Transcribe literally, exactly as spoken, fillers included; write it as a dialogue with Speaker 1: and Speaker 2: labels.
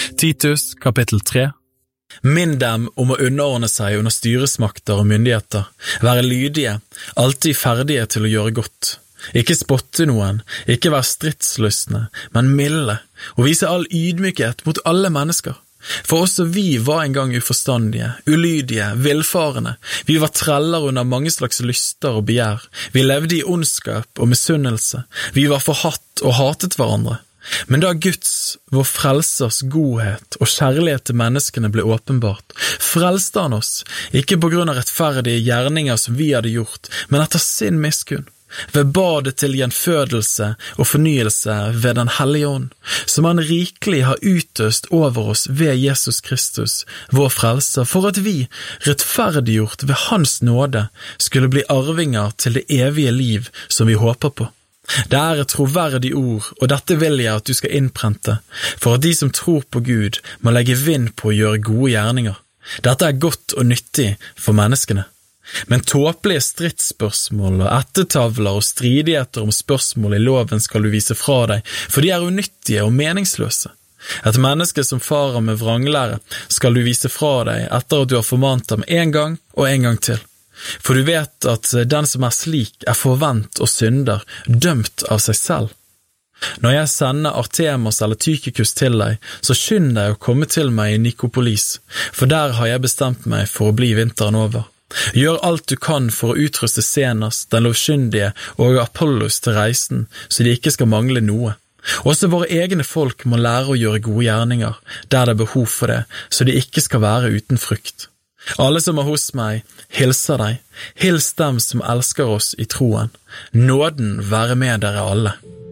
Speaker 1: Titus, kapittel tre. Minn dem om å underordne seg under styresmakter og myndigheter, være lydige, alltid ferdige til å gjøre godt. Ikke spotte noen, ikke være stridslystne, men milde, og vise all ydmykhet mot alle mennesker. For også vi var en gang uforstandige, ulydige, villfarende. Vi var treller under mange slags lyster og begjær. Vi levde i ondskap og misunnelse. Vi var forhatt og hatet hverandre. Men da Guds, vår frelsers godhet og kjærlighet til menneskene ble åpenbart, frelste han oss, ikke på grunn av rettferdige gjerninger som vi hadde gjort, men etter sin miskunn, ved badet til gjenfødelse og fornyelse ved den hellige ånd, som han rikelig har utøst over oss ved Jesus Kristus, vår frelser, for at vi, rettferdiggjort ved hans nåde, skulle bli arvinger til det evige liv som vi håper på. Det er et troverdig ord, og dette vil jeg at du skal innprente, for at de som tror på Gud må legge vind på å gjøre gode gjerninger. Dette er godt og nyttig for menneskene. Men tåpelige stridsspørsmål og ettertavler og stridigheter om spørsmål i loven skal du vise fra deg, for de er unyttige og meningsløse. Et menneske som farer med vranglære skal du vise fra deg etter at du har formant ham en gang og en gang til. For du vet at den som er slik er forvent og synder, dømt av seg selv. Når jeg sender Artemas eller Tykikus til deg, så skynd deg å komme til meg i Nikopolis, for der har jeg bestemt meg for å bli vinteren over. Gjør alt du kan for å utruste Zenas, den lovkyndige, og Apollos til reisen, så de ikke skal mangle noe. Også våre egne folk må lære å gjøre gode gjerninger, der det er behov for det, så de ikke skal være uten frykt. Alle som er hos meg, hilser deg. Hils dem som elsker oss i troen. Nåden være med dere alle.